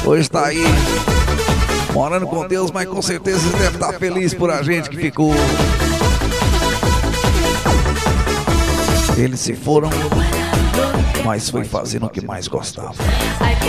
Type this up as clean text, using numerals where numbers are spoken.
Hoje tá aí, morando com Deus, mas com certeza você deve estar feliz por a gente que ficou. Eles se foram, mas foi fazendo o que mais gostava.